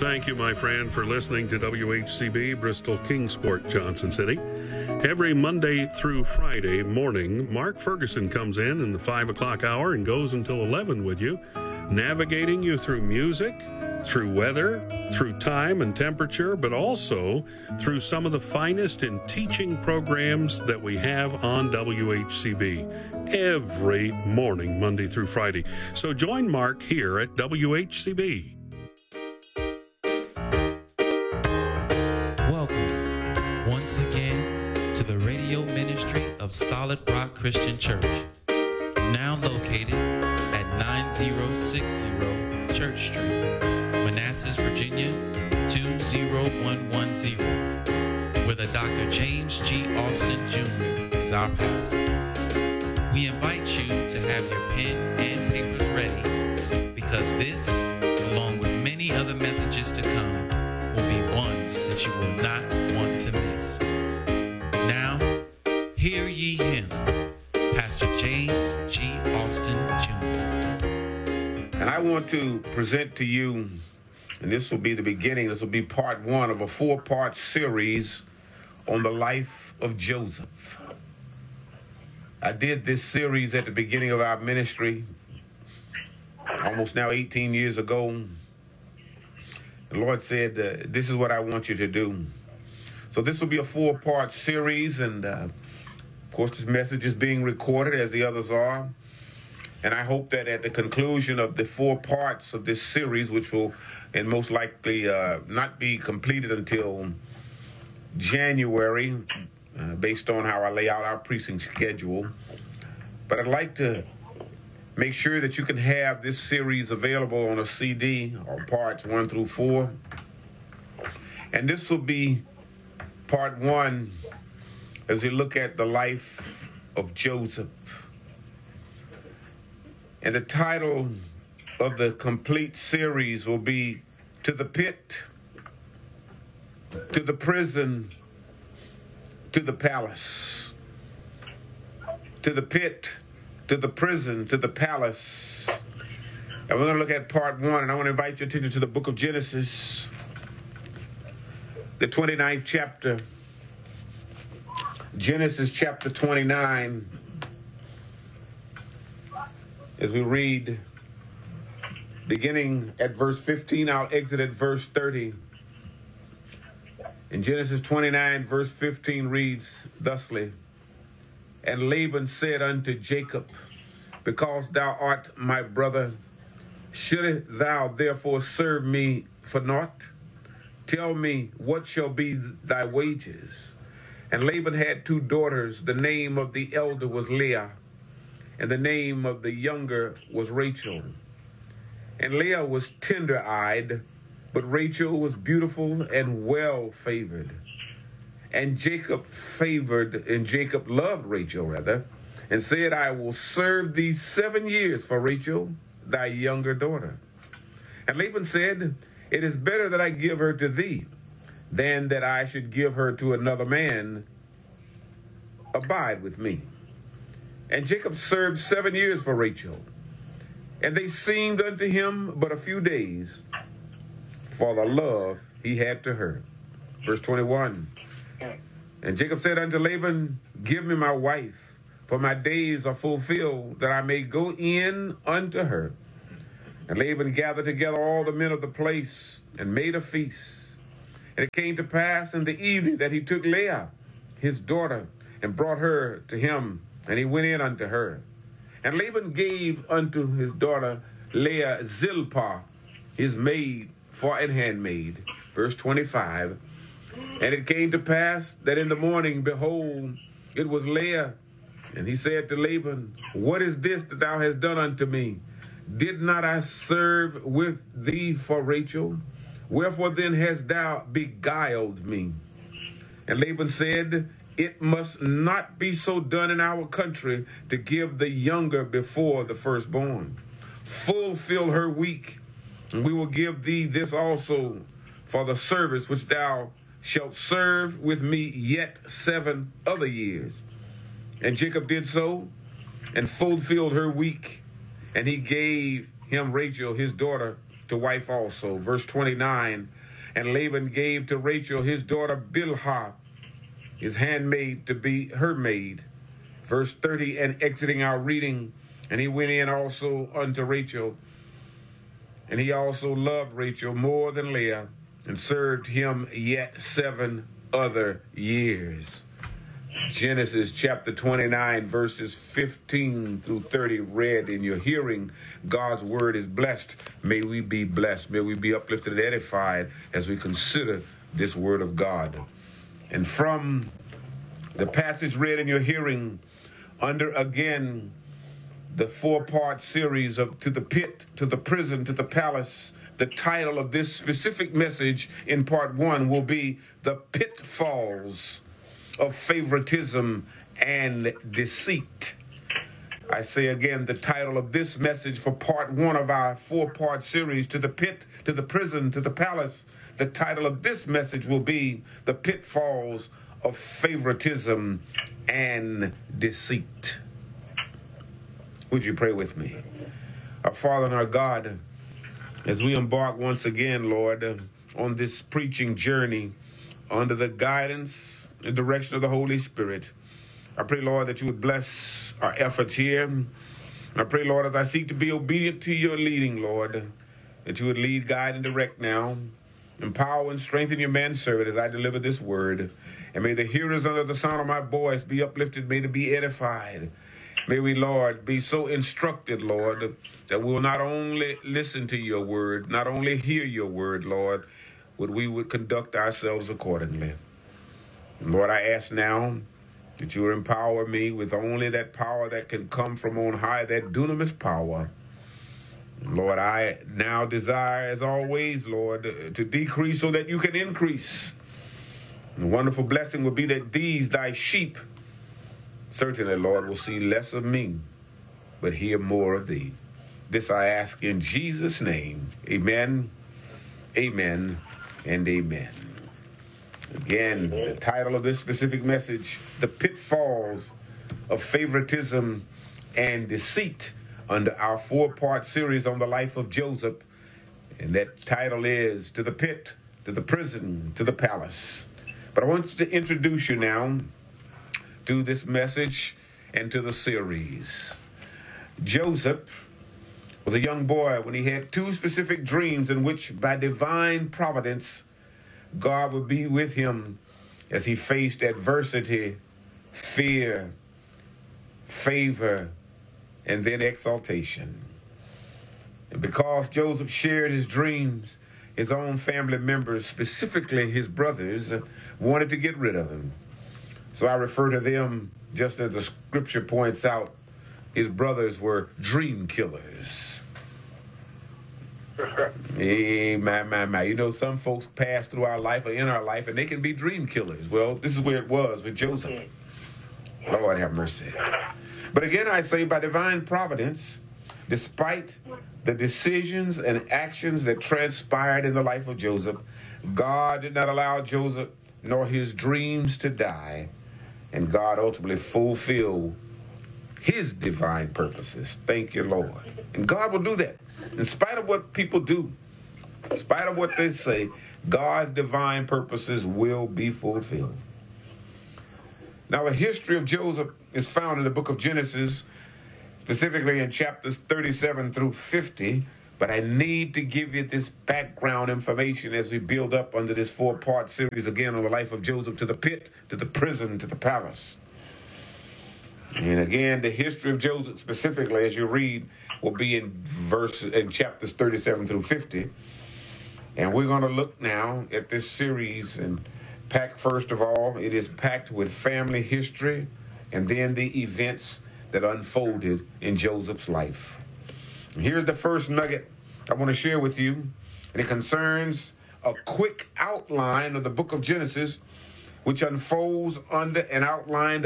Thank you, my friend, for listening to WHCB Bristol Kingsport, Johnson City. Every Monday through Friday morning, Mark Ferguson comes in the 5 o'clock hour and goes until 11 with you, navigating you through music, through weather, through time and temperature, but also through some of the finest in teaching programs that we have on WHCB every morning, Monday through Friday. So join Mark here at WHCB. Welcome once again to the radio ministry of Solid Rock Christian Church, now located at 9060 Church Street, Manassas, Virginia 20110, where the Dr. James G. Austin Jr. is our pastor. We invite you to have your pen and papers ready, because this, along with many other messages to come, will be ones that you will not want to miss. Now, hear ye him, Pastor James G. Austin Jr. And I want to present to you, and this will be the beginning, this will be part one of a 4-part series on the life of Joseph. I did this series at the beginning of our ministry, almost now 18 years ago. The Lord said, this is what I want you to do. So this will be a 4-part series, and of course this message is being recorded as the others are. And I hope that at the conclusion of the 4 parts of this series, which will and most likely not be completed until January, based on how I lay out our preaching schedule, but I'd like to make sure that you can have this series available on a CD, or parts 1 through 4. And this will be part 1 as we look at the life of Joseph. And the title of the complete series will be To the Pit, to the Prison, to the Palace. To the pit, to the prison, to the palace. And we're going to look at part 1, and I want to invite your attention to the book of Genesis, the 29th chapter. Genesis chapter 29, as we read, beginning at verse 15, I'll exit at verse 30. In Genesis 29, verse 15 reads thusly, And Laban said unto Jacob, Because thou art my brother, shouldest thou therefore serve me for naught? Tell me, what shall be thy wages? And Laban had 2 daughters. The name of the elder was Leah, and the name of the younger was Rachel. And Leah was tender-eyed, but Rachel was beautiful and well-favored. And Jacob loved Rachel, and said, I will serve thee 7 years for Rachel, thy younger daughter. And Laban said, It is better that I give her to thee, than that I should give her to another man. Abide with me. And Jacob served 7 years for Rachel. And they seemed unto him but a few days, for the love he had to her. Verse 21. And Jacob said unto Laban, Give me my wife, for my days are fulfilled, that I may go in unto her. And Laban gathered together all the men of the place, and made a feast. And it came to pass in the evening that he took Leah, his daughter, and brought her to him, and he went in unto her. And Laban gave unto his daughter Leah Zilpah, his maid, for an handmaid. Verse 25. And it came to pass that in the morning, behold, it was Leah. And he said to Laban, What is this that thou hast done unto me? Did not I serve with thee for Rachel? Wherefore then hast thou beguiled me? And Laban said, It must not be so done in our country, to give the younger before the firstborn. Fulfill her week, and we will give thee this also for the service which thou shalt serve with me yet 7 other years. And Jacob did so, and fulfilled her week, and he gave him Rachel his daughter to wife also. Verse 29, and Laban gave to Rachel his daughter Bilhah, his handmaid, to be her maid. Verse 30, and exiting our reading, and he went in also unto Rachel, and he also loved Rachel more than Leah, and served him yet 7 other years. Genesis chapter 29, verses 15 through 30, read in your hearing. God's word is blessed. May we be blessed. May we be uplifted and edified as we consider this word of God. And from the passage read in your hearing, under again the 4-part series of To the Pit, to the Prison, to the Palace, the title of this specific message in part 1 will be The Pitfalls of Favoritism and Deceit. I say again, the title of this message for part 1 of our 4-part series, To the Pit, to the Prison, to the Palace, the title of this message will be The Pitfalls of Favoritism and Deceit. Would you pray with me? Our Father and our God, as we embark once again, Lord, on this preaching journey under the guidance and direction of the Holy Spirit, I pray, Lord, that you would bless our efforts here. I pray, Lord, as I seek to be obedient to your leading, Lord, that you would lead, guide, and direct now. Empower and strengthen your manservant as I deliver this word. And may the hearers under the sound of my voice be uplifted, may they be edified. May we, Lord, be so instructed, Lord, that we will not only listen to your word, not only hear your word, Lord, but we would conduct ourselves accordingly. And Lord, I ask now that you will empower me with only that power that can come from on high, that dunamis power. Lord, I now desire, as always, Lord, to decrease so that you can increase. And the wonderful blessing will be that these, thy sheep, certainly, Lord, will see less of me, but hear more of thee. This I ask in Jesus' name. Amen, amen, and amen. Again, the title of this specific message, The Pitfalls of Favoritism and Deceit, under our 4-part series on the life of Joseph. And that title is To the Pit, to the Prison, to the Palace. But I want to introduce you now to this message and to the series. Joseph was a young boy when he had 2 specific dreams in which, by divine providence, God would be with him as he faced adversity, fear, favor, and then exaltation. And because Joseph shared his dreams, his own family members, specifically his brothers, wanted to get rid of him. So I refer to them, just as the scripture points out, his brothers were dream killers. Hey, my. You know, some folks pass through our life or in our life, and they can be dream killers. Well, this is where it was with Joseph. Lord have mercy. But again, I say, by divine providence, despite the decisions and actions that transpired in the life of Joseph, God did not allow Joseph nor his dreams to die, and God ultimately fulfilled his divine purposes. Thank you, Lord. And God will do that. In spite of what people do, in spite of what they say, God's divine purposes will be fulfilled. Now, the history of Joseph is found in the book of Genesis, specifically in chapters 37 through 50, but I need to give you this background information as we build up under this 4-part series again on the life of Joseph, to the pit, to the prison, to the palace. And again, the history of Joseph specifically, as you read, will be in chapters 37 through 50. And we're going to look now at this series and packed, first of all, it is packed with family history and then the events that unfolded in Joseph's life. And here's the first nugget I want to share with you, and it concerns a quick outline of the book of Genesis, which unfolds under an outline